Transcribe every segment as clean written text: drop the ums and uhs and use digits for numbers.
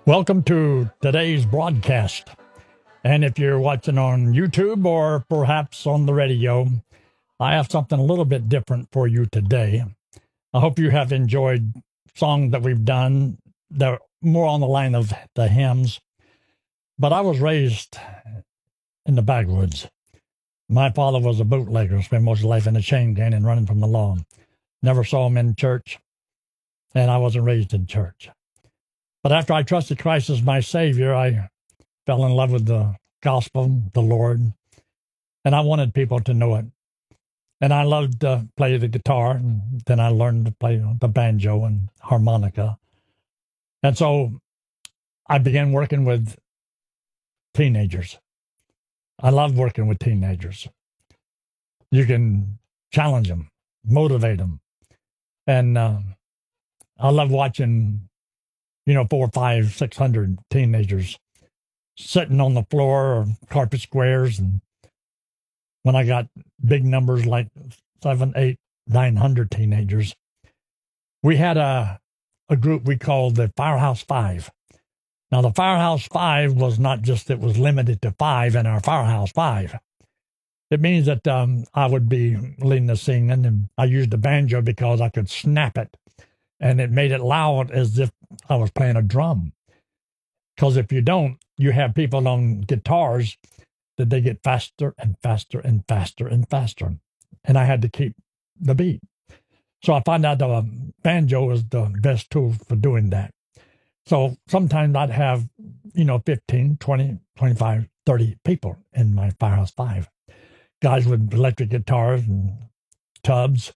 Welcome to today's broadcast. And if you're watching on YouTube or perhaps on the radio, I have something a little bit different for you today. I hope you have enjoyed songs that we've done that are more on the line of the hymns. But I was raised in the backwoods. My father was a bootlegger, spent most of his life in a chain gang and running from the law. Never saw him in church, and I wasn't raised in church. But after I trusted Christ as my Savior, I fell in love with the gospel, the Lord, and I wanted people to know it. And I loved to play the guitar, and then I learned to play the banjo and harmonica. And so I began working with teenagers. I love working with teenagers. You can challenge them, motivate them. And I love watching 400, 500, 600 teenagers sitting on the floor or carpet squares. And when I got big numbers like 700, 800, 900 teenagers, we had a group we called the Firehouse Five. Now, the Firehouse Five was not just it was limited to five in our Firehouse Five. It means that I would be leading the singing, and I used the banjo because I could snap it, and it made it loud as if I was playing a drum. Because if you don't, you have people on guitars that they get faster and faster and faster and faster. And I had to keep the beat. So I found out the banjo was the best tool for doing that. So sometimes I'd have, 15, 20, 25, 30 people in my Firehouse Five. Guys with electric guitars and tubs,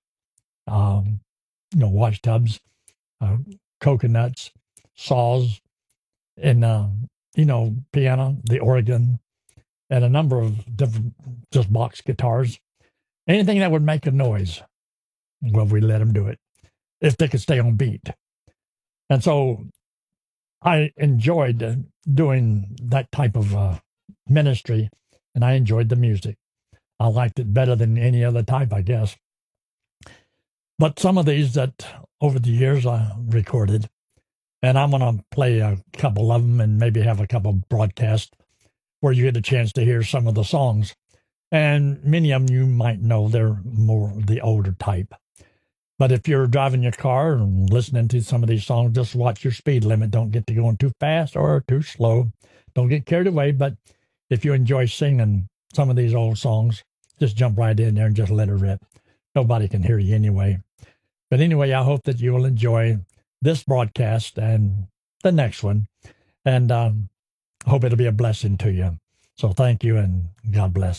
wash tubs, coconuts, saws, and, piano, the organ, and a number of different just box guitars. Anything that would make a noise, well, we let them do it if they could stay on beat. And so I enjoyed doing that type of ministry, and I enjoyed the music. I liked it better than any other type, I guess. But some of these that over the years I recorded, and I'm going to play a couple of them and maybe have a couple of broadcasts where you get a chance to hear some of the songs. And many of them you might know, they're more the older type. But if you're driving your car and listening to some of these songs, just watch your speed limit. Don't get to going too fast or too slow. Don't get carried away. But if you enjoy singing some of these old songs, just jump right in there and just let it rip. Nobody can hear you anyway. But anyway, I hope that you will enjoy this broadcast and the next one. And I hope it'll be a blessing to you. So thank you and God bless.